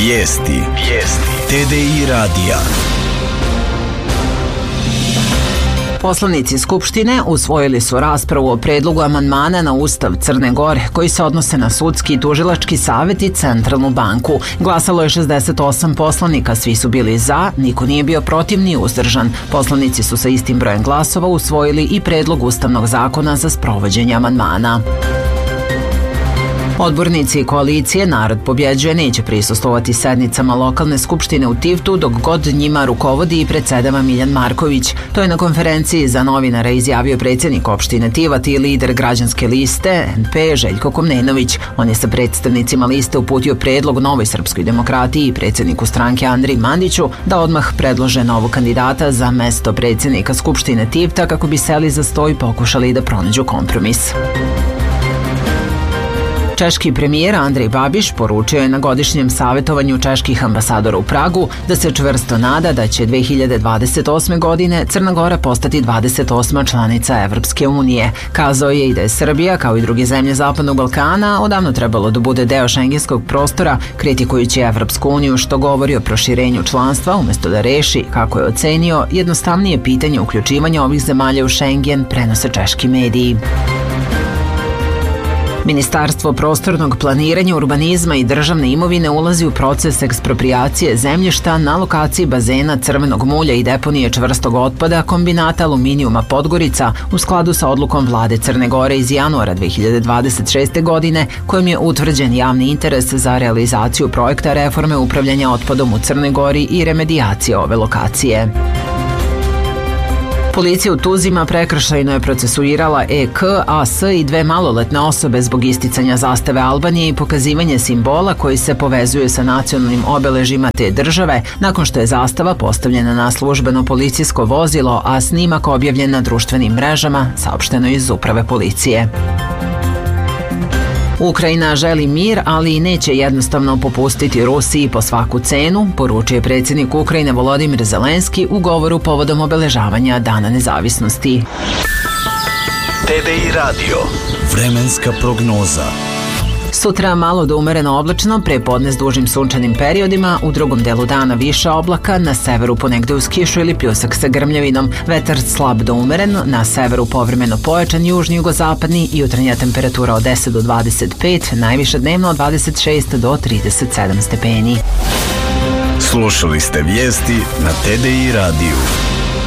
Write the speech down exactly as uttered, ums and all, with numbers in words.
Vijesti. Vijesti. T D I radija. Poslanici Skupštine usvojili su raspravu o predlogu amandmana na Ustav Crne Gore koji se odnose na sudski i tužilački savet i Centralnu banku. Glasalo je šezdeset osam poslanika, svi su bili za, niko nije bio protiv ni uzdržan. Poslanici su sa istim brojem glasova usvojili i predlog Ustavnog zakona za sprovođenje amandmana. Odbornici koalicije Narod pobjeđuje neće prisustvovati sednicama lokalne skupštine u Tivtu dok god njima rukovodi i predsedava Miljan Marković. To je na konferenciji za novinare izjavio predsjednik opštine Tivat i lider građanske liste N P Željko Komnenović. On je sa predstavnicima liste uputio predlog Novoj srpskoj demokratiji i predsjedniku stranke Andriji Mandiću da odmah predlože novog kandidata za mesto predsjednika skupštine Tivta kako bi seli za sto i pokušali da pronađu kompromis. Češki premijer Andrej Babiš poručio je na godišnjem savjetovanju čeških ambasadora u Pragu da se čvrsto nada da će dve hiljade dvadeset osme. godine Crna Gora postati dvadeset osma članica Evropske unije. Kazao je i da je Srbija, kao i druge zemlje Zapadnog Balkana, odavno trebalo da bude deo šengenskog prostora, kritikujući Evropsku uniju što govori o proširenju članstva umjesto da reši, kako je ocenio, jednostavnije pitanje uključivanja ovih zemalja u Šengen, prenose češki mediji. Ministarstvo prostornog planiranja, urbanizma i državne imovine ulazi u proces eksproprijacije zemljišta na lokaciji bazena crvenog mulja i deponije čvrstog otpada kombinata aluminijuma Podgorica u skladu sa odlukom vlade Crne Gore iz januara dve hiljade dvadeset šeste. godine kojim je utvrđen javni interes za realizaciju projekta reforme upravljanja otpadom u Crnoj Gori i remedijacije ove lokacije. Policija u Tuzima prekršajno je procesuirala E K, A S i dve maloletne osobe zbog isticanja zastave Albanije i pokazivanje simbola koji se povezuje sa nacionalnim obeležima te države nakon što je zastava postavljena na službeno policijsko vozilo, a snimak objavljen na društvenim mrežama, saopšteno iz uprave policije. Ukrajina želi mir, ali i neće jednostavno popustiti Rusiji po svaku cenu, poručuje predsjednik Ukrajine Volodimir Zelenski u govoru povodom obeležavanja Dana nezavisnosti. T D I radio. Vremenska prognoza. Sutra malo do umereno oblačno, prepodne s dužim sunčanim periodima, u drugom delu dana više oblaka, na severu ponegde uz kišu ili pljusak sa grmljavinom, vetar slab do umeren, na severu povremeno pojačan južni jugozapadni i jutarnja temperatura od deset do dvadeset pet, najviše dnevno od dvadeset šest do trideset sedam stepeni. Slušali ste vijesti na T D I radiju.